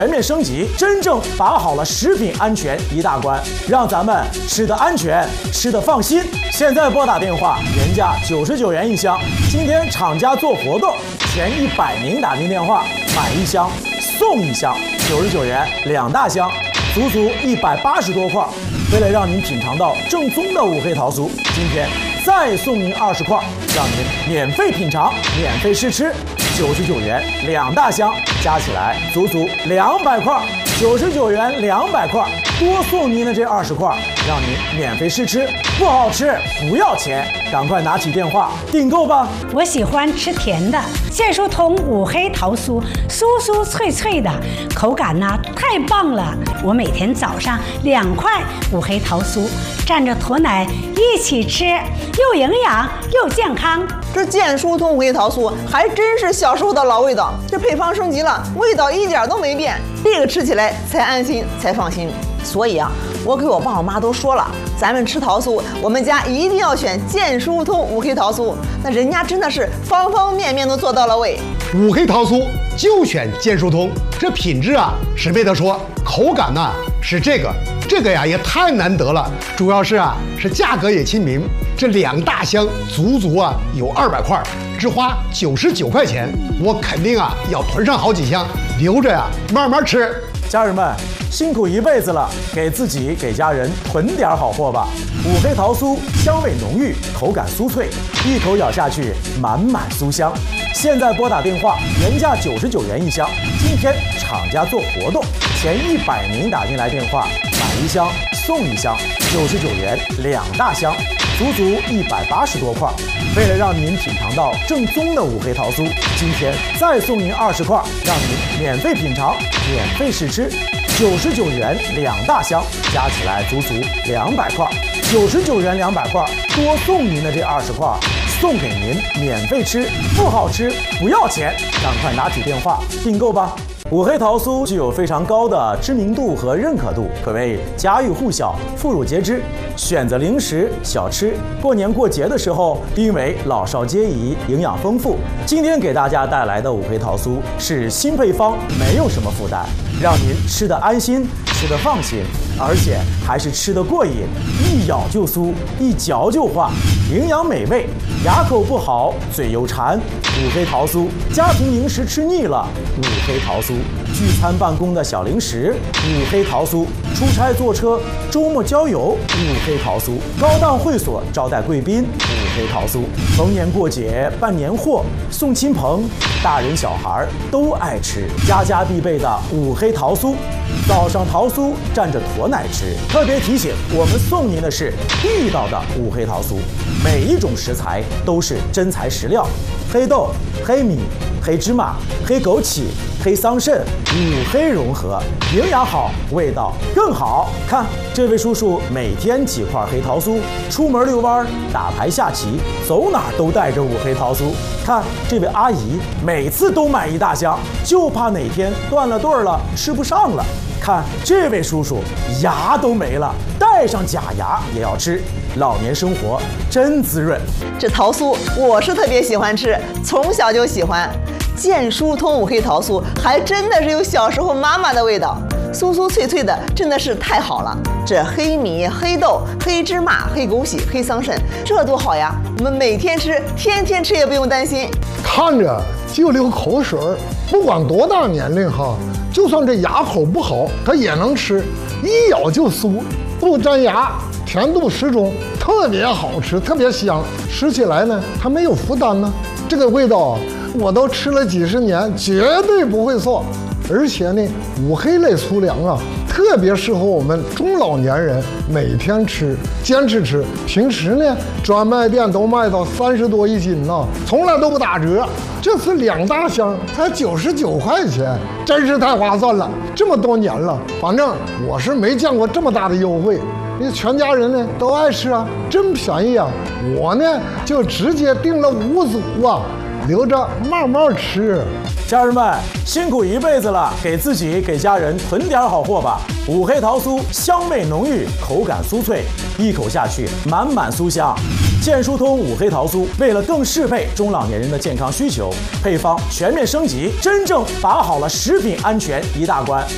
全面升级，真正把好了食品安全一大关，让咱们吃得安全，吃得放心。现在拨打电话，原价99元一箱，今天厂家做活动，前100名打进电话买一箱送一箱，99元2大箱，足足180多块。为了让您品尝到正宗的五黑桃酥，今天再送您20块，让您免费品尝、免费试吃。99元2大箱，加起来足足200块，99元200块，多送您的这20块，让您免费试吃，不好吃不要钱，赶快拿起电话订购吧。 我喜欢吃甜的，健疏通五黑桃酥，酥酥脆脆的，口感呢太棒了。我每天早上2块五黑桃酥，蘸着驼奶一起吃，又营养又健康。 这健疏通五黑桃酥还真是小时候的老味道，这配方升级了，味道一点都没变，这个吃起来才安心才放心。所以啊，我给我爸我妈都说了，咱们吃桃酥，我们家一定要选健疏通五黑桃酥，那人家真的是方方面面都做到了位。 五黑桃酥就选健疏通，这品质啊是没得说，口感呢是这个呀也太难得了，主要是是价格也亲民，这2大箱足足有200块，只花99块钱，我肯定要囤上好几箱，留着慢慢吃。 家人们辛苦一辈子了，给自己给家人囤点好货吧。五黑桃酥香味浓郁，口感酥脆，一口咬下去满满酥香。现在拨打电话，原价99元一箱，今天厂家做活动，前100名打进来电话买一箱送一箱，99元2大箱，足足180多块。为了让您品尝到正宗的五黑桃酥，今天再送您20块，让您免费品尝、免费试吃。99元2大箱，加起来足足200块。99元200块，多送您的这20块，送给您免费吃，不好吃不要钱，赶快拿起电话订购吧。五黑桃酥具有非常高的知名度和认可度，可谓家喻户晓、妇孺皆知。选择零食、小吃，过年过节的时候，因为老少皆宜，营养丰富。今天给大家带来的五黑桃酥是新配方，没有什么负担，让您吃得安心、吃得放心，而且还是吃得过瘾，一咬就酥，一嚼就化，营养美味，牙口不好、嘴又馋。五黑桃酥，家庭零食吃腻了，五黑桃酥；聚餐办公的小零食，五黑桃酥；出差坐车、周末郊游，五黑桃酥；高档会所招待贵宾，五黑桃酥；逢年过节办年货、送亲朋，大人小孩都爱吃，家家必备的五黑桃酥。早上桃酥蘸着驼奶吃，特别提醒，我们送您的是地道的五黑桃酥，每一种食材都是真材实料，黑豆、黑米、黑芝麻、黑枸杞、黑桑葚，五黑融合，营养好，味道更好。看这位叔叔每天几块黑桃酥，出门遛弯、打牌下棋，走哪儿都带着五黑桃酥。看这位阿姨每次都买一大箱，就怕哪天断了顿了，吃不上了。看这位叔叔牙都没了，带上假牙也要吃，老年生活真滋润。 这桃酥我是特别喜欢吃，从小就喜欢。健疏通五黑桃酥还真的是有小时候妈妈的味道，酥酥脆脆的，真的是太好了。这黑米、黑豆、黑芝麻、黑枸杞、黑桑葚，这多好呀！我们每天吃，天天吃也不用担心。 看着就流口水，不管多大年龄就算这牙口不好，它也能吃，一咬就酥，不粘牙，甜度适中，特别好吃，特别香。吃起来呢，它没有负担呢。这个味道我都吃了几十年，绝对不会错。而且呢，五黑类粗粮特别适合我们中老年人每天吃，坚持吃。平时呢，专卖店都卖到30多一斤从来都不打折。这次2大箱才99块钱，真是太划算了。这么多年了，反正我是没见过这么大的优惠。你全家人呢都爱吃真便宜我呢就直接订了5组留着慢慢吃。 家人们辛苦一辈子了，给自己给家人囤点好货吧。五黑桃酥香味浓郁，口感酥脆，一口下去满满酥香。健疏通五黑桃酥为了更适配中老年人的健康需求，配方全面升级，真正把好了食品安全一大关。